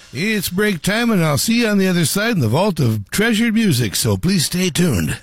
It's break time, and I'll see you on the other side in the vault of treasured music, so please stay tuned.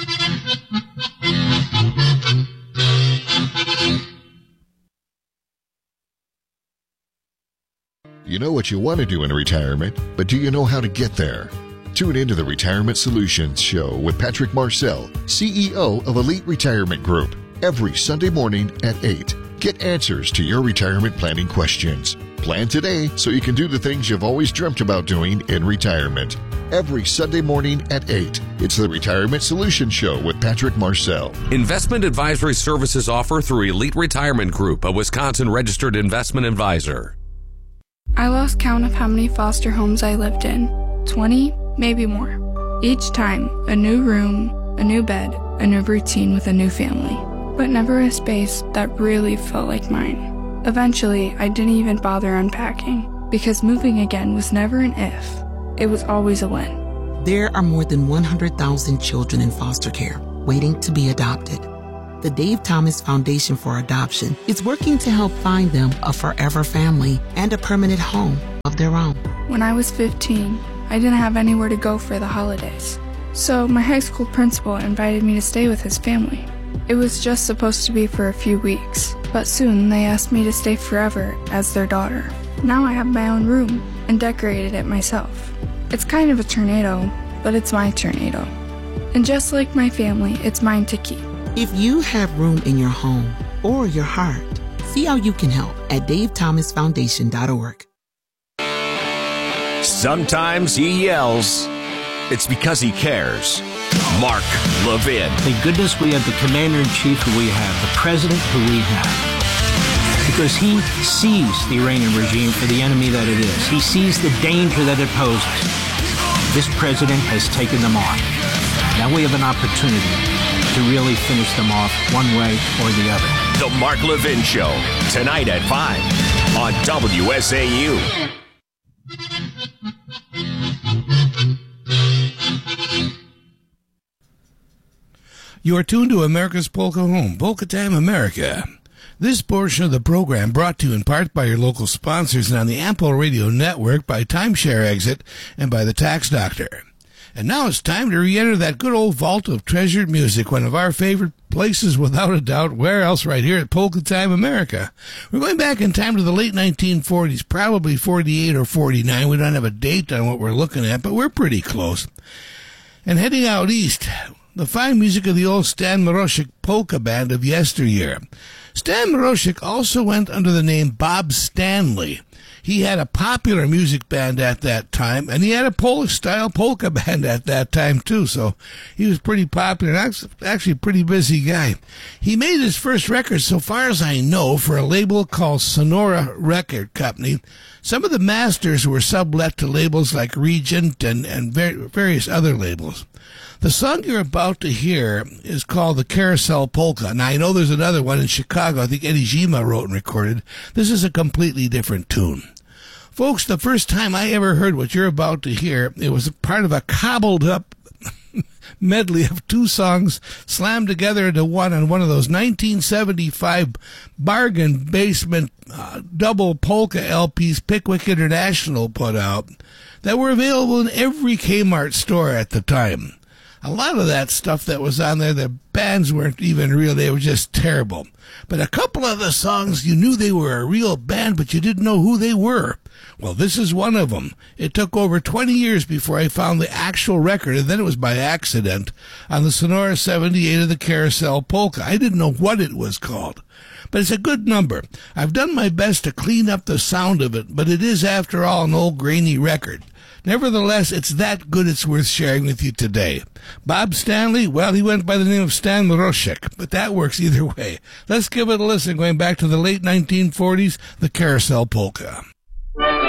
You know what you want to do in retirement, but do you know how to get there? Tune into the Retirement Solutions Show with Patrick Marcel, CEO of Elite Retirement Group, every Sunday morning at 8. Get answers to your retirement planning questions. Plan today so you can do the things you've always dreamt about doing in retirement. Every Sunday morning at 8. It's the Retirement Solutions Show with Patrick Marcel. Investment advisory services offer through Elite Retirement Group, a Wisconsin-registered investment advisor. I lost count of how many foster homes I lived in. 20, maybe more. Each time, a new room, a new bed, a new routine with a new family. But never a space that really felt like mine. Eventually, I didn't even bother unpacking, because moving again was never an if. It was always a when. There are more than 100,000 children in foster care waiting to be adopted. The Dave Thomas Foundation for Adoption is working to help find them a forever family and a permanent home of their own. When I was 15, I didn't have anywhere to go for the holidays. So my high school principal invited me to stay with his family. It was just supposed to be for a few weeks, but soon they asked me to stay forever as their daughter. Now I have my own room and decorated it myself. It's kind of a tornado, but it's my tornado. And just like my family, it's mine to keep. If you have room in your home or your heart, see how you can help at davethomasfoundation.org. Sometimes he yells. It's because he cares. Mark Levin. Thank goodness we have the commander-in-chief who we have, the president who we have. Because he sees the Iranian regime for the enemy that it is. He sees the danger that it poses. This president has taken them on. Now we have an opportunity to really finish them off one way or the other. The Mark Levin Show, tonight at 5 on WSAU. You are tuned to America's Polka Home, Polka Time America. This portion of the program brought to you in part by your local sponsors and on the Ample Radio Network by Timeshare Exit and by the Tax Doctor. And now it's time to re-enter that good old vault of treasured music, one of our favorite places without a doubt. Where else? Right here at Polka Time America. We're going back in time to the late 1940s, probably 48 or 49. We don't have a date on what we're looking at, but we're pretty close. And heading out east, the fine music of the old Stan Mroczek polka band of yesteryear. Stan Mroczek also went under the name Bob Stanley. He had a popular music band at that time, and he had a Polish-style polka band at that time, too, so he was pretty popular, and actually a pretty busy guy. He made his first record, so far as I know, for a label called Sonora Record Company. Some of the masters were sublet to labels like Regent and various other labels. The song you're about to hear is called the Carousel Polka. Now, I know there's another one in Chicago. I think Eddie Zima wrote and recorded. This is a completely different tune. Folks, the first time I ever heard what you're about to hear, it was part of a cobbled-up medley of two songs slammed together into one on one of those 1975 bargain basement double polka LPs Pickwick International put out that were available in every Kmart store at the time. A lot of that stuff that was on there, the bands weren't even real. They were just terrible. But a couple of the songs, you knew they were a real band, but you didn't know who they were. Well, this is one of them. It took over 20 years before I found the actual record, and then it was by accident on the Sonora 78 of the Carousel Polka. I didn't know what it was called. But it's a good number. I've done my best to clean up the sound of it, but it is, after all, an old grainy record. Nevertheless, it's that good it's worth sharing with you today. Bob Stanley, well, he went by the name of Stan Mroczek, but that works either way. Let's give it a listen, going back to the late 1940s, the Carousel Polka.